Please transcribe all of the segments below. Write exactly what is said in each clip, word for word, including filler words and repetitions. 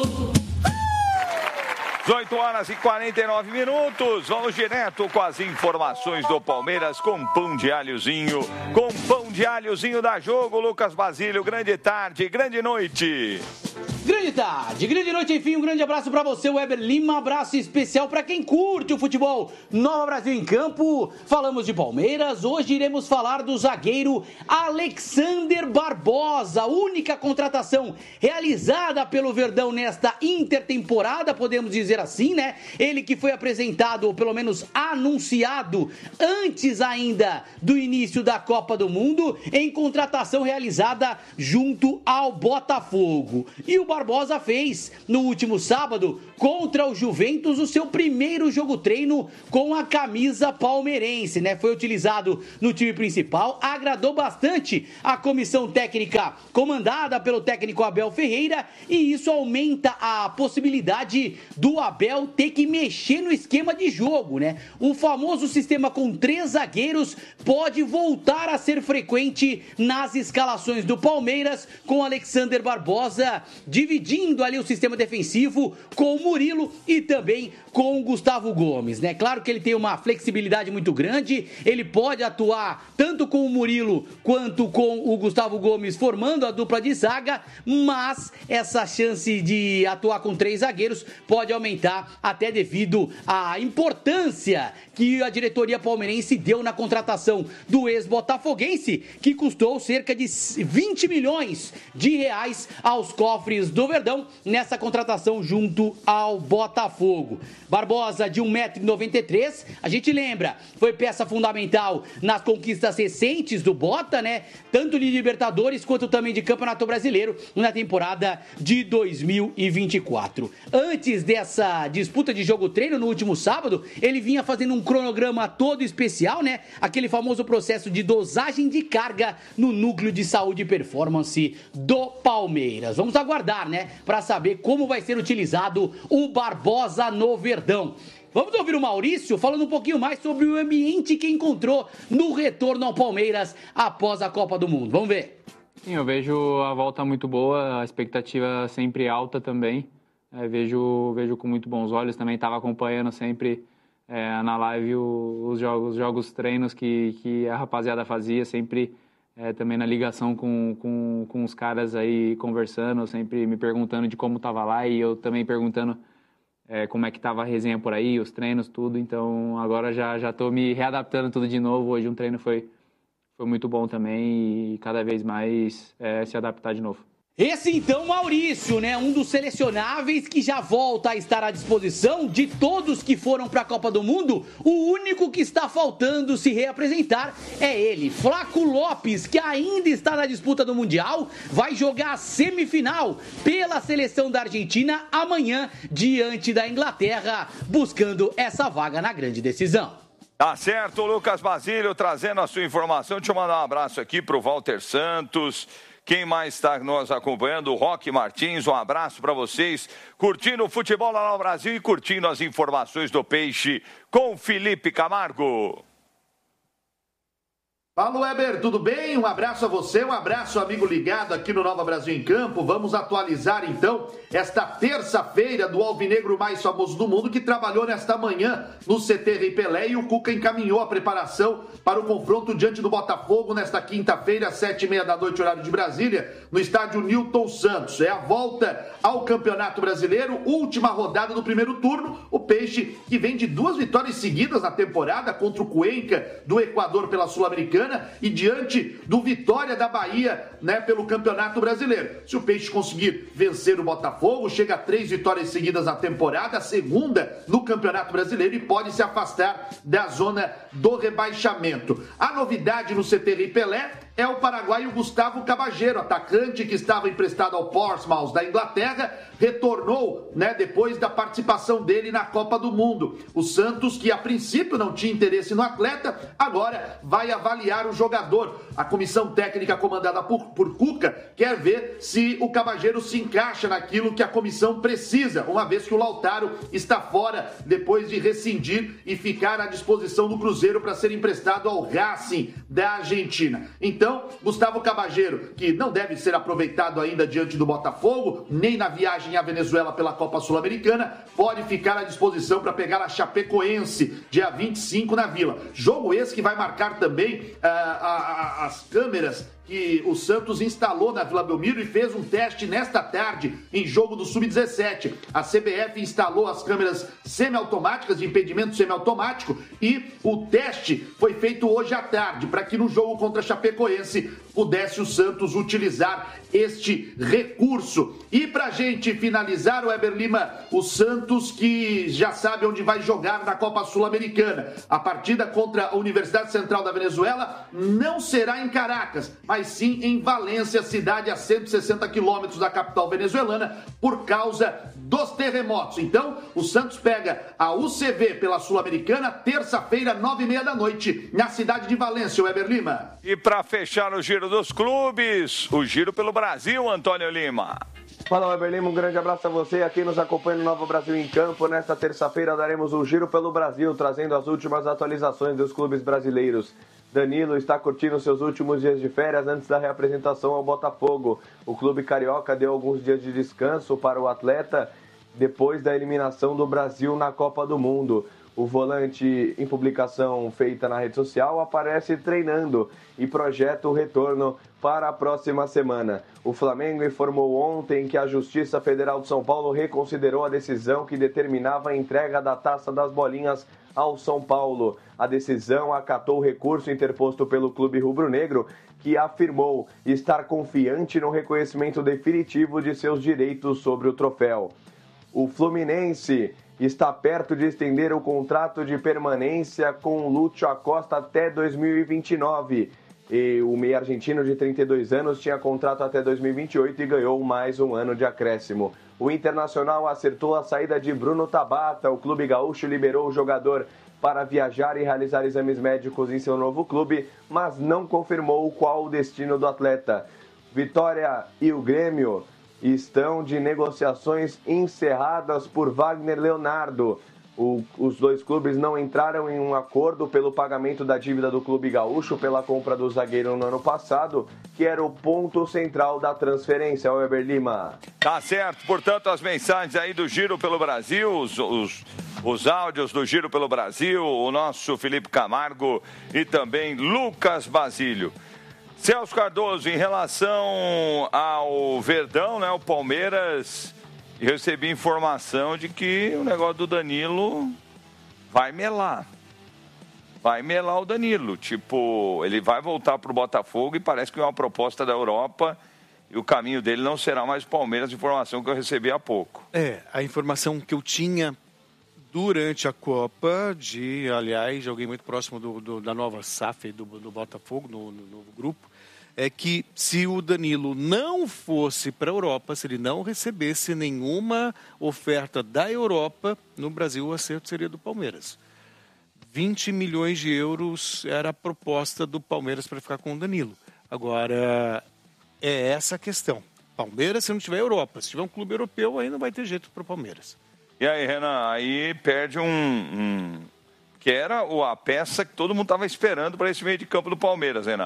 dezoito horas e quarenta e nove minutos, vamos direto com as informações do Palmeiras com pão de alhozinho, com pão de alhozinho da Jogo, Lucas Basílio, grande tarde, grande noite. Grande tarde, grande noite, enfim, um grande abraço pra você, Weber Lima, abraço especial pra quem curte o futebol. Nova Brasil em Campo, falamos de Palmeiras, hoje iremos falar do zagueiro Alexander Barbosa, única contratação realizada pelo Verdão nesta intertemporada, podemos dizer assim, né? Ele que foi apresentado, ou pelo menos anunciado, antes ainda do início da Copa do Mundo, em contratação realizada junto ao Botafogo. E o Barbosa fez, no último sábado, contra o Juventus, o seu primeiro jogo treino com a camisa palmeirense, né? Foi utilizado no time principal, agradou bastante a comissão técnica comandada pelo técnico Abel Ferreira, e isso aumenta a possibilidade do Abel ter que mexer no esquema de jogo, né? O famoso sistema com três zagueiros pode voltar a ser frequente nas escalações do Palmeiras, com Alexander Barbosa dividindo ali o sistema defensivo com o Murilo e também com o Gustavo Gomes, né? Claro que ele tem uma flexibilidade muito grande, ele pode atuar tanto com o Murilo quanto com o Gustavo Gomes formando a dupla de zaga, mas essa chance de atuar com três zagueiros pode aumentar até devido à importância que a diretoria palmeirense deu na contratação do ex-botafoguense, que custou cerca de vinte milhões de reais aos cofres do Verdão nessa contratação junto ao Botafogo. Barbosa, de um metro e noventa e três, a gente lembra, foi peça fundamental nas conquistas recentes do Bota, né? Tanto de Libertadores quanto também de Campeonato Brasileiro na temporada de dois mil e vinte e quatro. Antes dessa disputa de jogo-treino no último sábado, ele vinha fazendo um cronograma todo especial, né? Aquele famoso processo de dosagem de carga no núcleo de saúde e performance do Palmeiras. Vamos aguardar, né? Para saber como vai ser utilizado o Barbosa no Verdão. Vamos ouvir o Maurício falando um pouquinho mais sobre o ambiente que encontrou no retorno ao Palmeiras após a Copa do Mundo. Vamos ver. Sim, eu vejo a volta muito boa, a expectativa sempre alta também. É, vejo, vejo com muito bons olhos. Também estava acompanhando sempre é, na live o, os jogos, os jogos treinos que, que a rapaziada fazia, sempre é, também na ligação com, com, com os caras aí conversando, sempre me perguntando de como estava lá e eu também perguntando É, como é que estava a resenha por aí, os treinos, tudo. Então, agora já já estou me readaptando tudo de novo. Hoje um treino foi, foi muito bom também e cada vez mais é, se adaptar de novo. Esse então, Maurício, né, um dos selecionáveis que já volta a estar à disposição de todos que foram para a Copa do Mundo. O único que está faltando se reapresentar é ele, Flaco Lopes, que ainda está na disputa do Mundial, vai jogar a semifinal pela seleção da Argentina amanhã diante da Inglaterra, buscando essa vaga na grande decisão. Tá certo, Lucas Basílio trazendo a sua informação. Deixa eu mandar um abraço aqui para o Walter Santos. Quem mais está nos acompanhando? O Roque Martins, um abraço para vocês. Curtindo o futebol lá no Brasil e curtindo as informações do Peixe com Felipe Camargo. Fala, Weber, tudo bem? Um abraço a você, um abraço, amigo ligado aqui no Nova Brasil em Campo. Vamos atualizar, então, esta terça-feira do alvinegro mais famoso do mundo, que trabalhou nesta manhã no C T Rei Pelé, e o Cuca encaminhou a preparação para o confronto diante do Botafogo nesta quinta-feira, às sete e meia da noite, horário de Brasília, no estádio Newton Santos. É a volta ao Campeonato Brasileiro, última rodada do primeiro turno. O Peixe, que vem de duas vitórias seguidas na temporada, contra o Cuenca do Equador pela Sul-Americana e diante do Vitória da Bahia, né, pelo Campeonato Brasileiro. Se o Peixe conseguir vencer o Botafogo, chega a três vitórias seguidas na temporada, a segunda no Campeonato Brasileiro, e pode se afastar da zona do rebaixamento. A novidade no C T Rei Pelé é o paraguaio Gustavo Cabageiro, atacante que estava emprestado ao Portsmouth da Inglaterra, retornou, né, depois da participação dele na Copa do Mundo. O Santos, que a princípio não tinha interesse no atleta, agora vai avaliar o jogador. A comissão técnica comandada por, por Cuca quer ver se o Cabageiro se encaixa naquilo que a comissão precisa, uma vez que o Lautaro está fora depois de rescindir e ficar à disposição do Cruzeiro para ser emprestado ao Racing da Argentina. Então, Então, Gustavo Cabageiro, que não deve ser aproveitado ainda diante do Botafogo, nem na viagem à Venezuela pela Copa Sul-Americana, pode ficar à disposição para pegar a Chapecoense, dia vinte e cinco na Vila. Jogo esse que vai marcar também uh, a, a, as câmeras que o Santos instalou na Vila Belmiro e fez um teste nesta tarde em jogo do sub dezessete. A C B F instalou as câmeras semiautomáticas, de impedimento semiautomático, e o teste foi feito hoje à tarde, para que no jogo contra a Chapecoense pudesse o Santos utilizar este recurso. E pra gente finalizar, o Weber Lima, o Santos que já sabe onde vai jogar na Copa Sul-Americana. A partida contra a Universidade Central da Venezuela não será em Caracas, mas sim em Valência, cidade a cento e sessenta quilômetros da capital venezuelana, por causa dos terremotos. Então, o Santos pega a U C V pela Sul-Americana, terça-feira, nove e meia da noite, na cidade de Valência, Weber Lima. E para fechar o giro dos clubes, o giro pelo Brasil, Antônio Lima. Fala, Weber Lima, um grande abraço a você aqui nos acompanha no Nova Brasil em Campo. Nesta terça-feira daremos o giro pelo Brasil, trazendo as últimas atualizações dos clubes brasileiros. Danilo está curtindo seus últimos dias de férias antes da reapresentação ao Botafogo. O clube carioca deu alguns dias de descanso para o atleta depois da eliminação do Brasil na Copa do Mundo. O volante, em publicação feita na rede social, aparece treinando e projeta o retorno para a próxima semana. O Flamengo informou ontem que a Justiça Federal de São Paulo reconsiderou a decisão que determinava a entrega da Taça das Bolinhas ao São Paulo. A decisão acatou o recurso interposto pelo clube rubro-negro, que afirmou estar confiante no reconhecimento definitivo de seus direitos sobre o troféu. O Fluminense está perto de estender o contrato de permanência com Lúcio Acosta até dois mil e vinte e nove. E o meio argentino de trinta e dois anos tinha contrato até dois mil e vinte e oito e ganhou mais um ano de acréscimo. O Internacional acertou a saída de Bruno Tabata. O clube gaúcho liberou o jogador para viajar e realizar exames médicos em seu novo clube, mas não confirmou qual o destino do atleta. Vitória e o Grêmio estão de negociações encerradas por Wagner Leonardo. O, os dois clubes não entraram em um acordo pelo pagamento da dívida do clube gaúcho pela compra do zagueiro no ano passado, que era o ponto central da transferência, Weber Lima. Tá certo, portanto, as mensagens aí do Giro pelo Brasil, os, os, os áudios do Giro pelo Brasil, o nosso Felipe Camargo e também Lucas Basílio. Celso Cardoso, em relação ao Verdão, né, o Palmeiras, eu recebi informação de que o negócio do Danilo vai melar. Vai melar o Danilo. Tipo, ele vai voltar para o Botafogo e parece que é uma proposta da Europa e o caminho dele não será mais o Palmeiras, informação que eu recebi há pouco. É, a informação que eu tinha durante a Copa, de, aliás, de alguém muito próximo do, do, da nova S A F do, do Botafogo, no, no novo grupo, é que se o Danilo não fosse para a Europa, se ele não recebesse nenhuma oferta da Europa, no Brasil o acerto seria do Palmeiras. vinte milhões de euros era a proposta do Palmeiras para ficar com o Danilo. Agora, é essa a questão. Palmeiras, se não tiver Europa, se tiver um clube europeu, aí não vai ter jeito para o Palmeiras. E aí, Renan, aí perde um, um... que era a peça que todo mundo estava esperando para esse meio de campo do Palmeiras, Renan.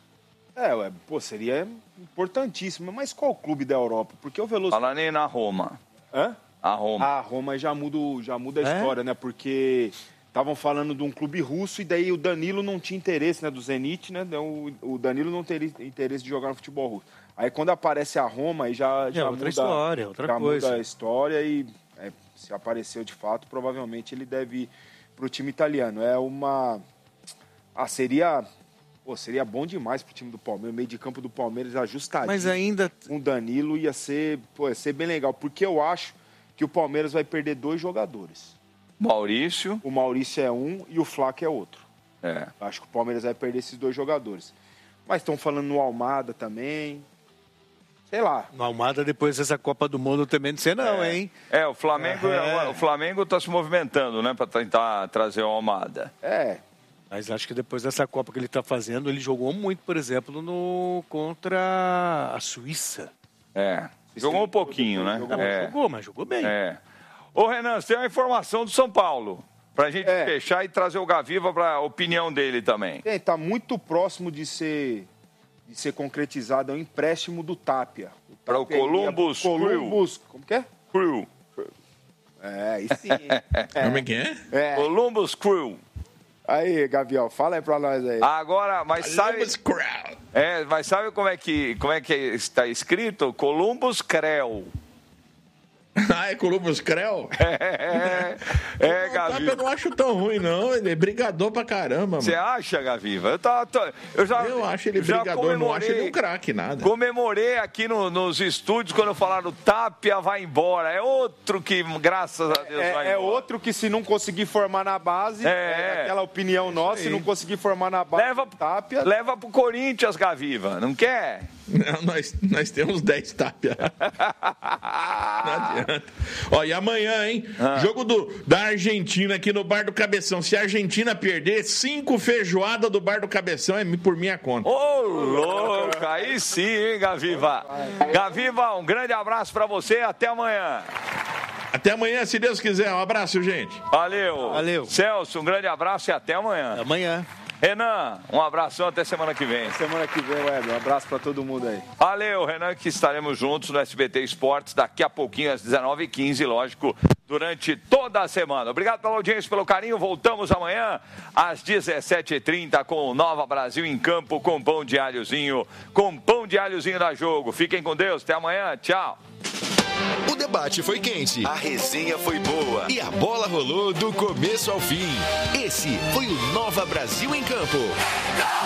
É, ué, pô, seria importantíssimo. Mas qual clube da Europa? Porque o Veloso... Fala nem na Roma. Hã? A Roma. A Roma já muda, já muda a É? história, né? Porque estavam falando de um clube russo e daí o Danilo não tinha interesse, né? Do Zenit, né? O, o Danilo não teria interesse de jogar no futebol russo. Aí quando aparece a Roma, aí já, já é outra muda, história, outra já coisa. muda a história e é, se apareceu de fato, provavelmente ele deve ir para o time italiano. É uma... Ah, seria... Pô, seria bom demais pro time do Palmeiras, o meio de campo do Palmeiras ajustadinho. Mas ainda... Com o Danilo ia ser, pô, ia ser bem legal, porque eu acho que o Palmeiras vai perder dois jogadores. Maurício. O Maurício é um e o Flaco é outro. É. Acho que o Palmeiras vai perder esses dois jogadores. Mas estão falando no Almada também. Sei lá. No Almada, depois dessa Copa do Mundo, também não sei não, é. hein? É, o Flamengo É. o Flamengo está se movimentando, né, para tentar trazer o Almada. É. Mas acho que depois dessa Copa que ele está fazendo, ele jogou muito, por exemplo, no contra a Suíça. É. Jogou um pouquinho, né? Jogou, é. jogou, mas jogou bem. É. Ô, Renan, você tem uma informação do São Paulo, pra gente É. fechar e trazer o Gaviva para a opinião dele também. Tem, tá muito próximo de ser de ser concretizado é o empréstimo do Tapia. Para o Columbus Crew. Columbus, como que é? Crew. É, isso sim. Como é que é? é? Columbus Crew. Aí, Gavião, fala aí pra nós aí. Agora, mas sabe... Columbus Crew. É, mas sabe como é que, como é que está escrito? Columbus Crew. Ah, é Columbus Crew? É, é, Não, Gaviva. eu não acho tão ruim, não. Ele é brigador pra caramba, Você mano. acha, Gaviva? Eu, tá, tô, eu, já, Eu acho ele já brigador, não acho ele um craque, nada. Comemorei aqui no, nos estúdios quando falaram Tapia vai embora. É outro que, graças a Deus, É, vai é embora. outro que se não conseguir formar na base, É, é, é. aquela opinião nossa, se não conseguir formar na base, Leva, Tapia... leva pro Corinthians, Gaviva. Não quer? Não, nós, nós temos dez Tapia. Não adianta. Ó, e amanhã, hein? Ah. Jogo do, da Argentina aqui no Bar do Cabeção. Se a Argentina perder, cinco feijoada do Bar do Cabeção é por minha conta. Ô, louco, aí sim, hein, Gaviva? Gaviva, um grande abraço pra você e até amanhã. Até amanhã, se Deus quiser. Um abraço, gente. Valeu. Valeu. Celso, um grande abraço e até amanhã. Amanhã. Renan, um abração até semana que vem. Semana que vem, Weber, um abraço pra todo mundo aí. Valeu, Renan, que estaremos juntos no S B T Esportes daqui a pouquinho, às dezenove e quinze, lógico, durante toda a semana. Obrigado pela audiência, pelo carinho. Voltamos amanhã às dezessete e trinta com o Nova Brasil em Campo, com pão de alhozinho, com pão de alhozinho da Jogo. Fiquem com Deus, até amanhã, tchau. O debate foi quente, a resenha foi boa e a bola rolou do começo ao fim. Esse foi o Nova Brasil em Campo.